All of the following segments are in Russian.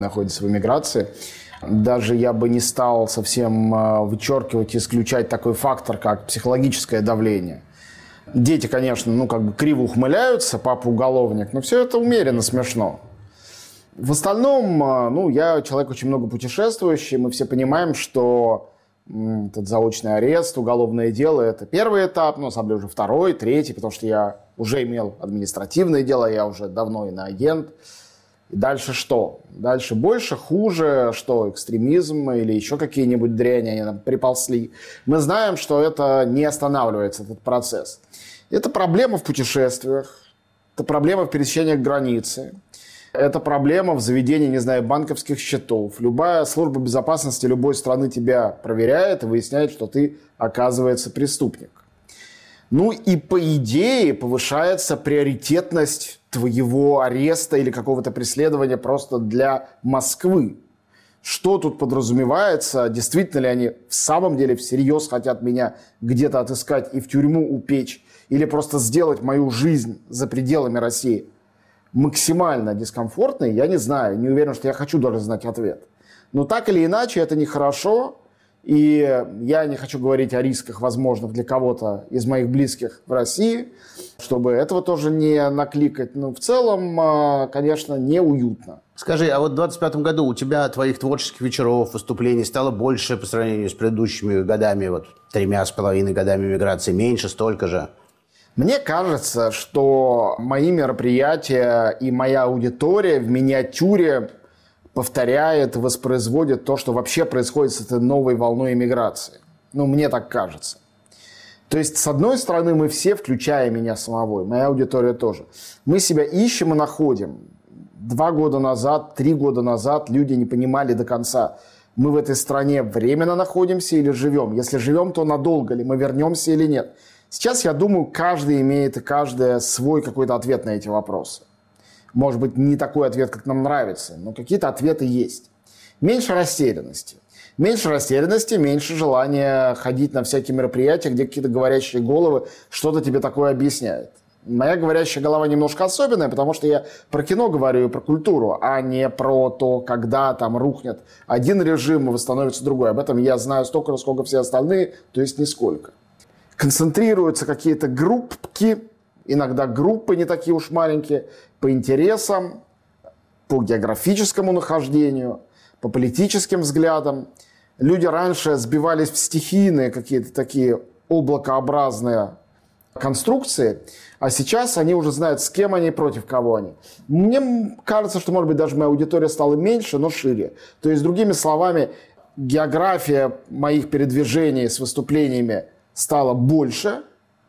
находится в эмиграции. Даже я бы не стал совсем вычеркивать и исключать такой фактор, как психологическое давление. Дети, конечно, криво ухмыляются, папа уголовник, но все это умеренно смешно. В остальном, я человек очень много путешествующий, мы все понимаем, что этот заочный арест, уголовное дело – это первый этап, на самом деле уже второй, третий, потому что я уже имел административное дело, я уже давно иноагент. И дальше что? Дальше больше, хуже, что экстремизм или еще какие-нибудь дряни, они нам приползли. Мы знаем, что это не останавливается, этот процесс. Это проблема в путешествиях, это проблема в пересечениях границы, это проблема в заведении, банковских счетов. Любая служба безопасности любой страны тебя проверяет и выясняет, что ты, оказывается, преступник. И по идее повышается приоритетность твоего ареста или какого-то преследования просто для Москвы. Что тут подразумевается? Действительно ли они в самом деле всерьез хотят меня где-то отыскать и в тюрьму упечь? Или просто сделать мою жизнь за пределами России максимально дискомфортной? Я не знаю, не уверен, что я хочу даже знать ответ. Но так или иначе это нехорошо. И я не хочу говорить о рисках, возможных для кого-то из моих близких в России, чтобы этого тоже не накликать. Но в целом, конечно, неуютно. Скажи, а вот в 2025 году у тебя твоих творческих вечеров, выступлений стало больше по сравнению с предыдущими годами, 3,5 годами миграции, меньше, столько же? Мне кажется, что мои мероприятия и моя аудитория в миниатюре повторяет, воспроизводит то, что вообще происходит с этой новой волной иммиграции. Мне так кажется. То есть, с одной стороны, мы все, включая меня самого, моя аудитория тоже, мы себя ищем и находим. 2 года назад, 3 года назад люди не понимали до конца, мы в этой стране временно находимся или живем. Если живем, то надолго ли, мы вернемся или нет. Сейчас, я думаю, каждый имеет и каждая свой какой-то ответ на эти вопросы. Может быть, не такой ответ, как нам нравится, но какие-то ответы есть. Меньше растерянности. Меньше растерянности, меньше желания ходить на всякие мероприятия, где какие-то говорящие головы что-то тебе такое объясняют. Моя говорящая голова немножко особенная, потому что я про кино говорю и про культуру, а не про то, когда там рухнет один режим и восстановится другой. Об этом я знаю столько, сколько все остальные, то есть нисколько. Концентрируются какие-то группки, иногда группы не такие уж маленькие, по интересам, по географическому нахождению, по политическим взглядам. Люди раньше сбивались в стихийные какие-то такие облакообразные конструкции, а сейчас они уже знают, с кем они и против кого они. Мне кажется, что, может быть, даже моя аудитория стала меньше, но шире. То есть, другими словами, география моих передвижений с выступлениями стала больше,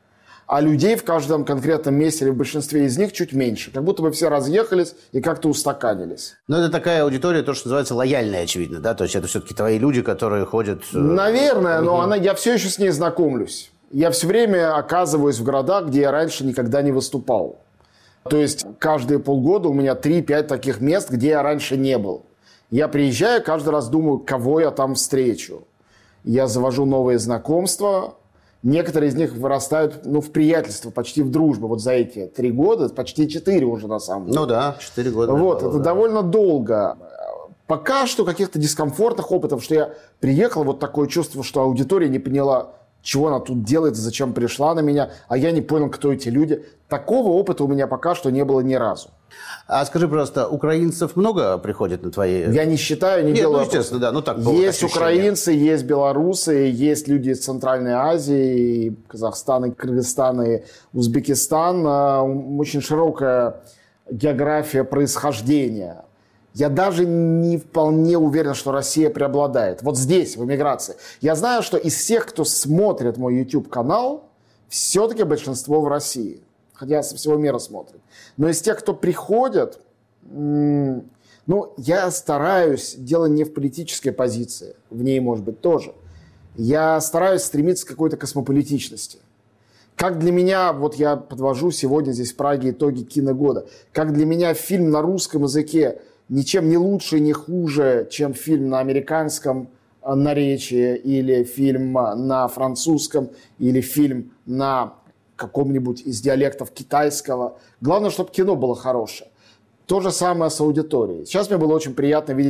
а людей в каждом конкретном месте или в большинстве из них чуть меньше. Как будто бы все разъехались и как-то устаканились. Но это такая аудитория, то, что называется, лояльная, очевидно, да? То есть это все-таки твои люди, которые ходят... Наверное, но я все еще с ней знакомлюсь. Я все время оказываюсь в городах, где я раньше никогда не выступал. То есть каждые полгода у меня 3-5 таких мест, где я раньше не был. Я приезжаю, каждый раз думаю, кого я там встречу. Я завожу новые знакомства. Некоторые из них вырастают в приятельство, почти в дружбу. Вот за эти 3 года, почти 4 уже на самом деле. 4 года. Это довольно долго. Пока что каких-то дискомфортных опытов, что я приехал, такое чувство, что аудитория не поняла, чего она тут делает, зачем пришла на меня, а я не понял, кто эти люди. Такого опыта у меня пока что не было ни разу. А скажи, пожалуйста, украинцев много приходит на твои... Я не считаю, не делаю... естественно, да. Так есть украинцы, есть белорусы, есть люди из Центральной Азии, Казахстан, Кыргызстан и Узбекистан. Очень широкая география происхождения. Я даже не вполне уверен, что Россия преобладает. Вот здесь, в эмиграции. Я знаю, что из всех, кто смотрит мой YouTube-канал, все-таки большинство в России. Хотя со всего мира смотрят. Но из тех, кто приходят, я стараюсь, дело не в политической позиции, в ней, может быть, тоже. Я стараюсь стремиться к какой-то космополитичности. Как для меня, я подвожу сегодня здесь в Праге итоги киногода, как для меня фильм на русском языке ничем не лучше, не хуже, чем фильм на американском наречии, или фильм на французском, или фильм на каком-нибудь из диалектов китайского. Главное, чтобы кино было хорошее. То же самое с аудиторией. Сейчас мне было очень приятно видеть